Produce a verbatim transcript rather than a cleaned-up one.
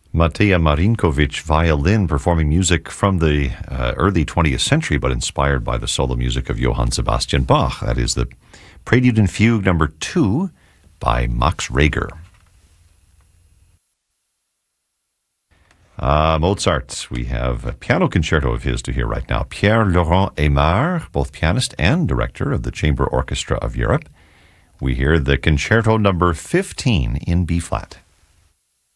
Mateja Marinkovic violin, performing music from the uh, early twentieth century, but inspired by the solo music of Johann Sebastian Bach. That is the Prelude and Fugue number two by Max Reger. Uh, Mozart, we have a piano concerto of his to hear right now. Pierre-Laurent Aimard, both pianist and director of the Chamber Orchestra of Europe. We hear the concerto number fifteen in B-flat.